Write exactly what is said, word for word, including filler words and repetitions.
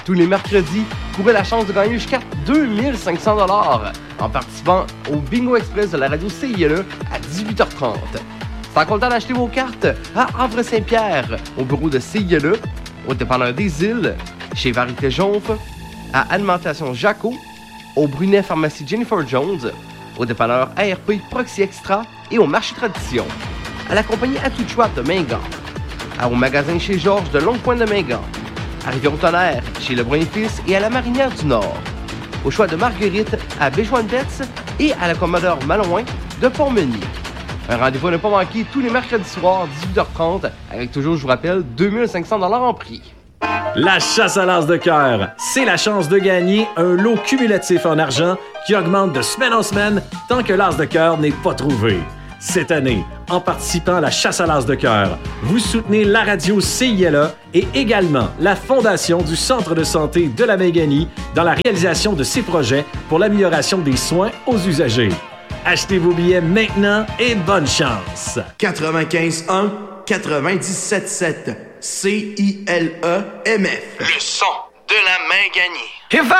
Tous les mercredis, courez la chance de gagner jusqu'à deux mille cinq cents dollars en participant au Bingo Express de la radio C I L E à dix-huit heures trente. C'est encore le temps d'acheter vos cartes à Havre-Saint-Pierre, au bureau de C I L E, au dépanneur des Îles, chez Varité Jonf, à Alimentation Jaco, au Brunet Pharmacie Jennifer Jones, au dépanneur A R P Proxy Extra et au Marché Tradition, à la compagnie Atouchouat de Mingan, au magasin chez Georges de Longue-Pointe de Mingan, à Rivière-au-Tonnerre, chez Lebrun et Fils et à la Marinière du Nord, au choix de Marguerite à Béjoine-Betz et à la Commodore Malouin de Pont-Meunier. Un rendez-vous à ne pas manquer tous les mercredis soirs, dix-huit heures trente, avec toujours, je vous rappelle, deux mille cinq cents dollars en prix. La chasse à l'as de cœur, c'est la chance de gagner un lot cumulatif en argent qui augmente de semaine en semaine tant que l'as de cœur n'est pas trouvé. Cette année, en participant à la chasse à l'as de cœur, vous soutenez la radio C I L E et également la Fondation du Centre de santé de la Méganie dans la réalisation de ces projets pour l'amélioration des soins aux usagers. Achetez vos billets maintenant et bonne chance! quatre-vingt-quinze un quatre-vingt-dix-sept sept C I L E M F. Le son de la Méganie.